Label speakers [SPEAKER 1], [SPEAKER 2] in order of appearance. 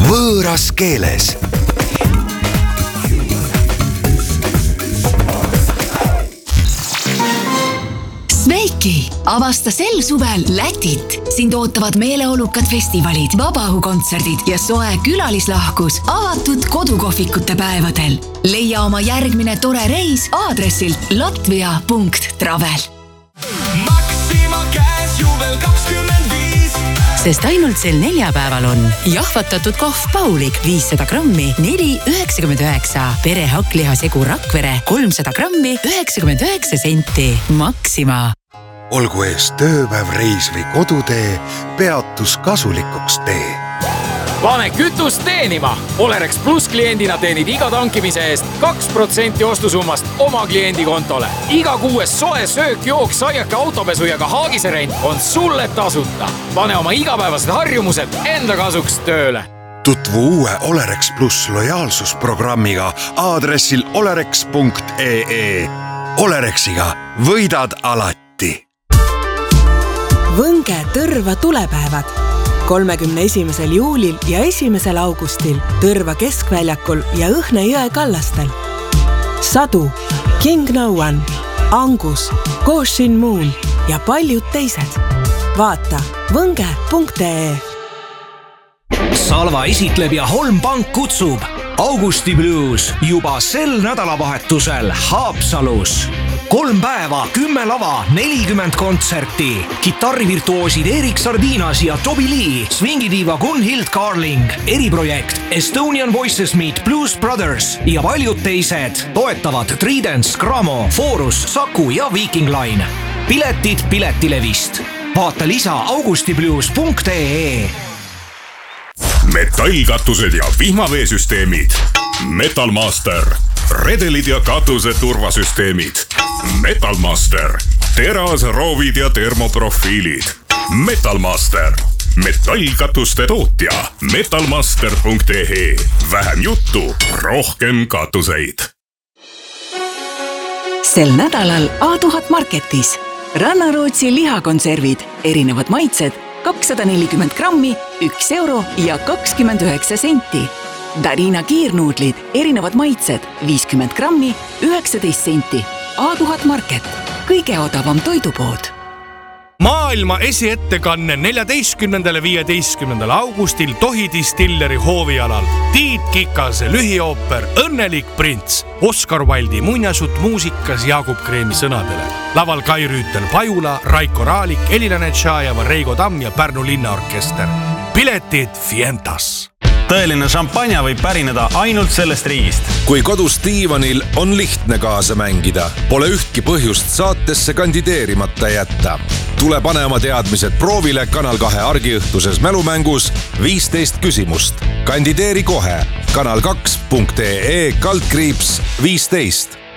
[SPEAKER 1] võõras keeles.
[SPEAKER 2] Sveiki! Avasta sel suvel Lätit. Sind ootavad meeleolukad festivalid, vabaõhukontserdid ja soe külalislahkus avatud kodukohvikute päevadel. Leia oma järgmine tore reis aadressilt latvia.travel.
[SPEAKER 3] Maxima käes juubel 25.
[SPEAKER 2] Sest ainult sel neljapäeval on jahvatatud kohv Paulik 500 grammi 4,99. Perehakklihasegu Rakvere 300 grammi 99 senti. Maxima.
[SPEAKER 1] Olgu ees tööpäev, reis või kodutee, peatus kasulikuks tee.
[SPEAKER 4] Pane kütust teenima! Olerex Plus kliendina teenid iga tankimise eest 2% ostusummast oma kliendi kontole. Iga kuues soe söök, jook, saiake, autopesu ja ka haagiserent on sulle tasuta. Pane oma igapäevased harjumused enda kasuks tööle.
[SPEAKER 1] Tutvu uue Olerex Plus lojaalsusprogrammiga aadressil olerex.ee. Olerexiga võidad alati.
[SPEAKER 5] Võnge Tõrva tulepäevad 31. juulil ja 1. augustil Tõrva keskväljakul ja Õhne jõe kallastel. Sadu, King No One, Angus, Goshin Moon ja paljud teised. Vaata võnge.ee.
[SPEAKER 6] Salva esitleb ja Holm Pank kutsub Augusti Blues juba sel nädalavahetusel Haapsalus. 3 päeva, 10 lava, 40 kontserti. Kitarrivirtuoosid Erik Sardinas ja Toby Lee, swingidiiva Gunhild Carling, eriprojekt Estonian Voices Meet Blues Brothers ja paljud teised toetavad Tridents, Gramo, Forus, Saku ja Viking Line. Piletid Piletilevist. Vaata lisa augustiblues.ee.
[SPEAKER 7] Metallkatused ja vihmaveesüsteemid. Metalmaster. Redelid ja katuse turvasüsteemid. Metalmaster. Teras, roovid ja termoprofiilid. Metalmaster. Metallkatuste tootja. Metalmaster.ee. Vähem juttu, rohkem katuseid.
[SPEAKER 2] Sel nädalal A1000 Marketis. Rannarootsi lihakonservid, erinevad maitsed, 240 grammi, 1 euro ja 29 senti. Darina kiirnuudlid, erinevad maitsed, 50 grammi, 19 senti. A1000 Market, kõige odavam toidupood.
[SPEAKER 8] Maailma esiettekanne 14.–15. augustil Tohi Distilleri hoovialal. Tiit Kikase lühiooper Õnnelik prints. Oscar Wilde'i muinasjutt muusikas Jaagup Kreemi sõnadele. Laval Kai Rüütel Pajula, Raiko Raalik, Elina Netšajeva, Reigo Tamm ja Pärnu linnaorkester. Piletid Fientas.
[SPEAKER 9] Tõeline šampanja võib pärineda ainult sellest riigist.
[SPEAKER 1] Kui kodus diivanil on lihtne kaasa mängida, pole ühtki põhjust saatesse kandideerimata jätta. Tule pane oma teadmised proovile Kanal 2 argiõhtuses mälumängus 15 küsimust. Kandideeri kohe kanal2.ee/15.